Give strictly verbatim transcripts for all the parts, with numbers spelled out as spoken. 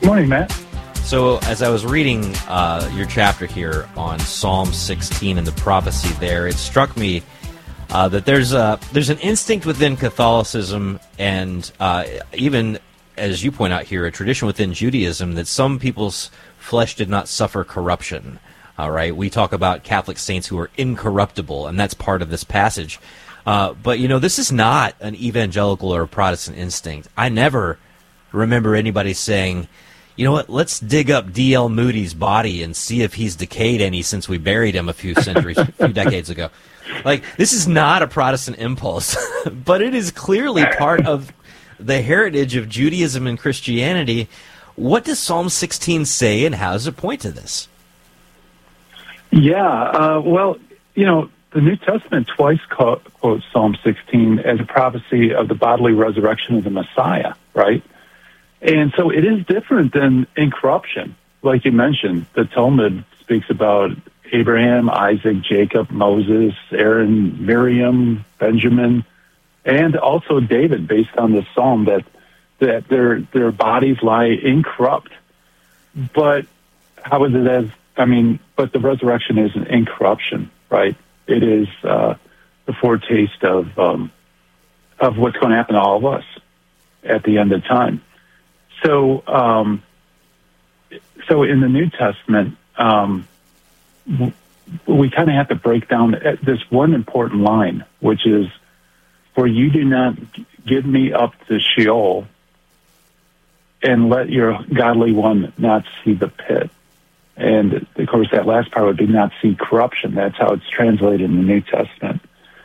Morning, Matt. So as I was reading uh, your chapter here on Psalm sixteen and the prophecy there, it struck me uh, that there's a, there's an instinct within Catholicism and uh, even, as you point out here, a tradition within Judaism that some people's flesh did not suffer corruption. All right, we talk about Catholic saints who are incorruptible, and that's part of this passage. Uh, but, you know, this is not an evangelical or a Protestant instinct. I never remember anybody saying, you know what, let's dig up D L Moody's body and see if he's decayed any since we buried him a few centuries, a few decades ago. Like, this is not a Protestant impulse, but it is clearly part of the heritage of Judaism and Christianity. What does Psalm sixteen say, and how does it point to this? Yeah, uh, well, you know, the New Testament twice quotes Psalm sixteen as a prophecy of the bodily resurrection of the Messiah, right? And so it is different than incorruption. Like you mentioned, the Talmud speaks about Abraham, Isaac, Jacob, Moses, Aaron, Miriam, Benjamin, and also David, based on this psalm, that that their their bodies lie incorrupt. But how is it as, I mean, but the resurrection is an incorruption, right? It is uh, the foretaste of um, of what's going to happen to all of us at the end of time. So, um, so in the New Testament, um, we kind of have to break down this one important line, which is, "For you do not give me up to Sheol, and let your godly one not see the pit." And, of course, that last part would be "not see corruption." That's how it's translated in the New Testament.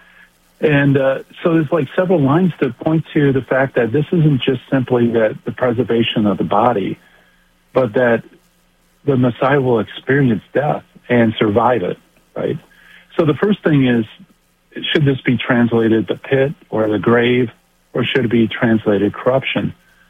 And uh, so there's like several lines that point to the fact that this isn't just simply that the preservation of the body, but that the Messiah will experience death and survive it, right? So the first thing is, should this be translated the pit or the grave, or should it be translated corruption?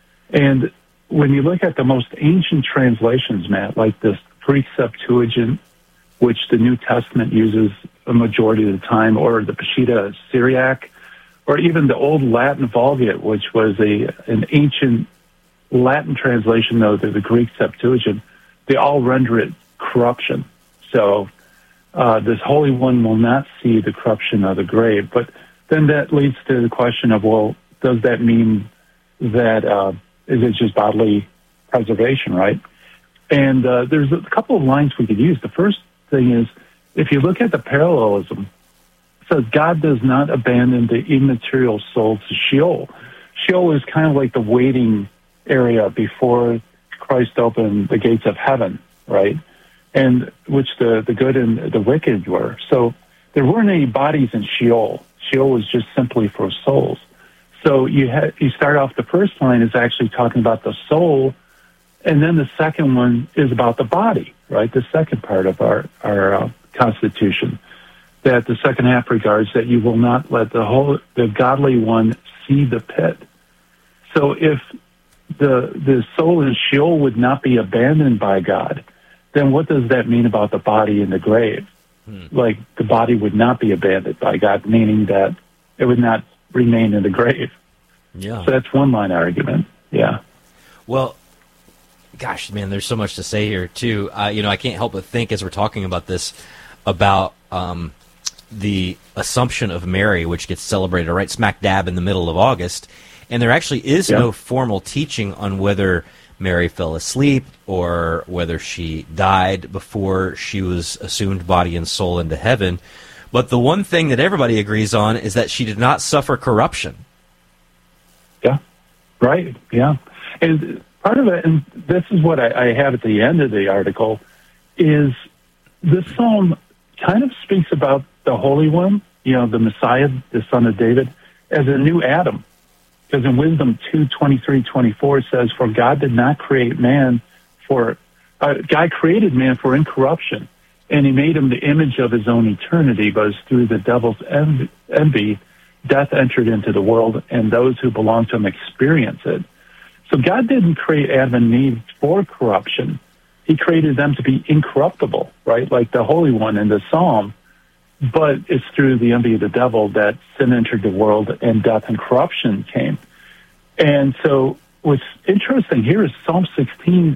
And when you look at the most ancient translations, Matt, like this Greek Septuagint, which the New Testament uses a majority of the time, or the Peshitta Syriac, or even the old Latin Vulgate, which was a an ancient Latin translation of the, the Greek Septuagint, they all render it corruption. So uh, this Holy One will not see the corruption of the grave. But then that leads to the question of, well, does that mean that, uh, is it just bodily preservation, right? And uh, there's a couple of lines we could use. The first thing is, if you look at the parallelism, it says God does not abandon the immaterial soul to Sheol. Sheol is kind of like the waiting area before Christ opened the gates of heaven, right? And which the, the good and the wicked were. So there weren't any bodies in Sheol. Sheol was just simply for souls. So you ha- you start off, the first line is actually talking about the soul, and then the second one is about the body, right? The second part of our, our uh, Constitution, that the second half regards that you will not let the whole, the godly one see the pit. So if the the soul in Sheol would not be abandoned by God, then what does that mean about the body in the grave? Hmm. Like, the body would not be abandoned by God, meaning that it would not remain in the grave. Yeah. So that's one line argument. Yeah. Well, gosh, man, there's so much to say here, too. Uh, you know, I can't help but think, as we're talking about this, about um, the Assumption of Mary, which gets celebrated right smack dab in the middle of August. And there actually is yeah. no formal teaching on whether Mary fell asleep or whether she died before she was assumed body and soul into heaven. But the one thing that everybody agrees on is that she did not suffer corruption. Yeah, right, yeah. And part of it, and this is what I, I have at the end of the article, is this psalm kind of speaks about the Holy One, you know, the Messiah, the Son of David, as a new Adam. Because in Wisdom two twenty-three twenty-four it says, "For God did not create man for, uh, God created man for incorruption, and he made him the image of his own eternity, but it's through the devil's envy, envy, death entered into the world, and those who belong to him experience it." So God didn't create Adam and Eve for corruption. He created them to be incorruptible, right? Like the Holy One in the Psalm. But it's through the envy of the devil that sin entered the world and death and corruption came. And so what's interesting here is Psalm sixteen